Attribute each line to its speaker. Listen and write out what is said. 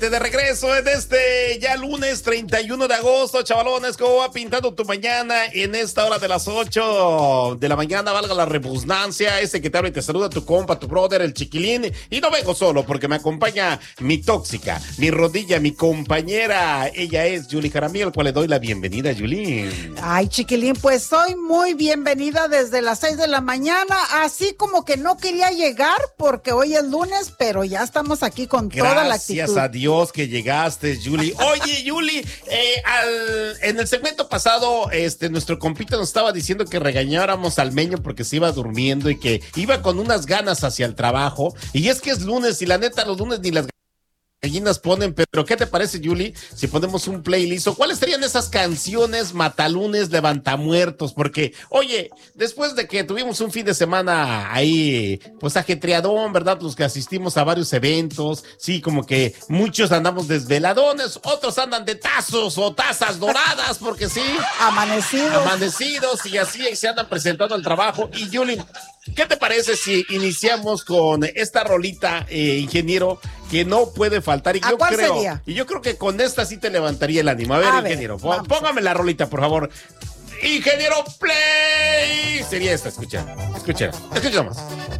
Speaker 1: De regreso en este ya lunes 31 de agosto, chavalones, ¿cómo va pintando tu mañana en esta hora de las 8 de la mañana? Valga la redundancia, ese que te habla y te saluda tu compa, tu brother, el Chiquilín. Y no vengo solo porque me acompaña mi tóxica, mi rodilla, mi compañera. Ella es Julie Jaramillo, al cual le doy la bienvenida, Julie.
Speaker 2: Ay, Chiquilín, pues soy muy bienvenida desde las 6 de la mañana, así como que no quería llegar porque hoy es lunes, pero ya estamos aquí con toda la actitud.
Speaker 1: Gracias a Dios que llegaste, Julie. Oye, Julie, en el segmento pasado, nuestro compita nos estaba diciendo que regañáramos al Meño porque se iba durmiendo y que iba con unas ganas hacia el trabajo. Y es que es lunes y la neta, los lunes ni las gallinas ponen, pero ¿qué te parece, Julie, si ponemos un playlist? ¿O cuáles serían esas canciones matalunes, levantamuertos? Porque, oye, después de que tuvimos un fin de semana ahí, pues ajetreadón, ¿verdad? Los que asistimos a varios eventos, sí, como que muchos andamos desveladones, otros andan de tazos o tazas doradas, porque sí. Amanecidos y así se andan presentando al trabajo. Y Julie, ¿qué te parece si iniciamos con esta rolita, ingeniero, que no puede faltar? Y
Speaker 2: ¿Cuál sería?
Speaker 1: Y yo creo que con esta sí te levantaría el ánimo. A ver, ingeniero, póngame la rolita, por favor. Ingeniero, play. Sería esta, escucha más.